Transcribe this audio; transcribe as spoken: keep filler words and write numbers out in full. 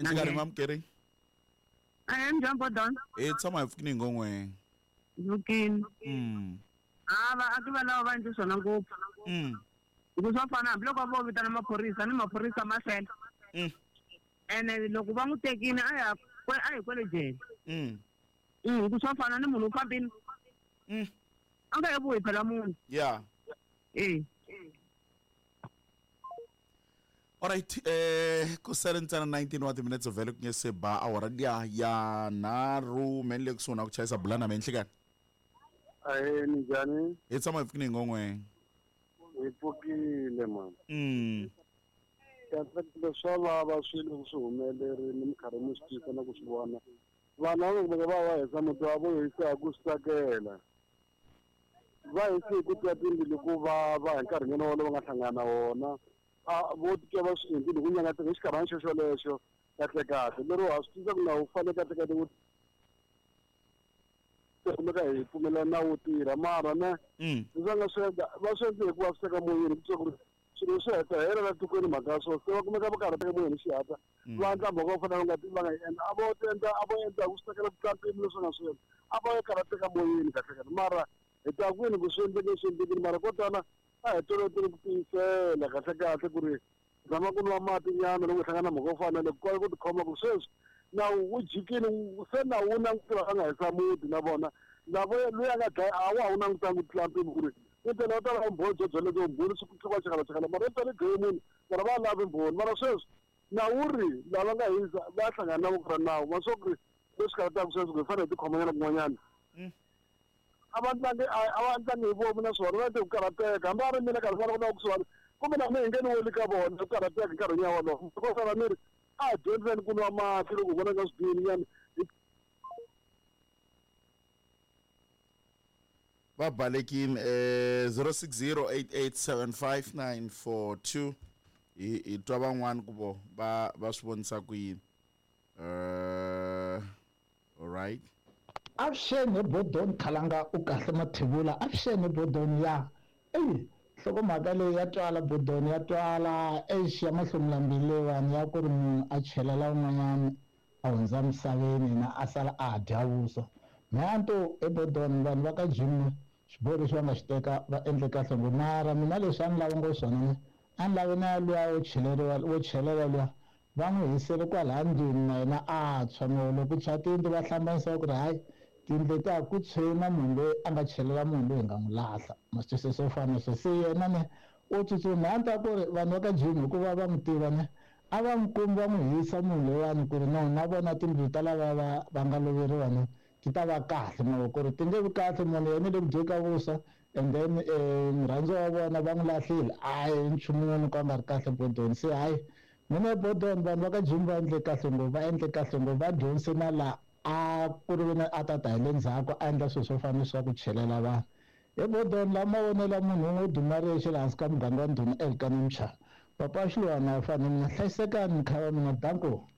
Inhlekani Mam Gary. I am John Bodon. It's some of King Gongwe. Looking. Hmm. Ah, akiba lawo bantu sona ngopfu. Hmm. Kusofana loko vo vitana maphorisa ni maphorisa masela. Hmm. Ene loko va n'wi tekini a ya a hi kwele jele. Hmm. Mm, kusofana ni munhu fambini. Hmm. Anga yebu phela munhu. Yeah. Eh. Alright, eh ku seven nineteen wa minutes of value kungese ba awara dia ya naru menle kusona kuchayisa bulana menhlekani. Aye njani? It's some of King Gongwe. Ipukile man. Hmm. Kahle swala va swilo kusuhumeleri ni mikarhi mi swi tisa na ku swi vona. Vana loko va va hisa muti wa vo hisa ku stakela. Va hisi ku twa tindlu ku va va hi nkarhi nyana wona va nga hlangana wona. A vo tike va swi endlile ku nyangata hi xikarhana xexo lexo kahle kahle lero ha swi tisa ku na u fanele kahle kahle ku kumeka hi pfumelana na wo tirha mara ne ndzi nga sweka va swendle hikuva swi teka moyeni ku ku swilo swi heta hera la tikweni mhaka so se va kumeka va karhi teka moyeni xihatla va ndla mhaka va fanele nga va nga endla a vo endla a vo endla ku swi tekela ku tlampini leswi nga swi endla a va karhi teka moyeni kahle kahle mara hi ta kwini ku swi endleke swi endlekile mara ko tala a hi tolovele ku tiyisela kahle kahle ku ri zama ku nwa mati nyana loko hlangana mhaka wo fanele ku ku tikhoma ku sweswi na wu jikile se na wu langutiva a nga hisa muti na vona lavo loyi a nga dlaya a wa wu langutangi ku tlampini ku ri intela u ta va mbhoni byo byele byo mbhoni swi ku chakala chakala mara u tale dlaye munhu mara va lavi mbhoni mara sweswi na wu ri lava nga hisa va hlangana na vukura nawu ma swo ku ri leswi karataka sweswi ku hi fanele hi tikhomanyana kun'wanyana a va tlangi a va tlangi hi vomu na swona va te ku karateka hambi a ri mina karhi vana ku na kusuhani kumbe na mi hi ngeni weli ka vona ku karateka hi nkarhi nya wolowo ko sala mi ri a dyondzeni ku nwa mati loko vona nga swi dini nyana va balekini eh zero six zero eight eight seven five nine four two i i twa van'wana ku vo va va swi vonisa ku yini uh all right avuxeni bodon khalanga u kahle mathebula avuxeni bodon ya eh hloko mhaka leyi ya twala bodon ya twala exi ya mahlomulambili leyiwani ya ku ri munhu a chelela un'wanyana a hundza misaveni na a sala a dya vuswa mhanto ebodon vanhu va ka jim xiboho lexi va nga xi teka va endle kahle ngopfu mara mina leswi a ni lava ngo swona ni a ni lavi na luya wo cheleriwa wo chelela luya va n'wi hisele kwalaya ndlwini na yena a tshwa no loko tshwa tiyindlu va hlambanisa ku ri hayi tiyindlu ta ku tshwe na munhu loyi a nga chelela munhu loyi hi nga n'wi lahla masitwise swo fana swo se yena ne o tsutsuma a ta ku ri vanhu va ka jim hikuva va n'wi tiva ne a va n'wi kumi va n'wi hisa munhu loyiwani ku ri no na vona tindlu ta lava va va nga loveriwa ne ti ta va kahle mara ku ri ti nge vi kahle munhu yena le ku dyeka vuswa and then murhandziwa wa vona va n'wi lahlile a hi nchumu wun'wana ka nga ri kahle bodoni se hayi mina bodoni vanhu va ka jim va endle kahle ngopfu va endle kahle ngopfu va dyondzise na laha a ku ri vena a ta ta hi le ndzhaku a endla swilo swo fana swa ku chelela vanhu hi bodoni lama vonela munhu wun'we u duma rexi le hansi ka muganga wa ndhuna evikani mchana papa xilwana fanele mina hlayisekani khava mina danko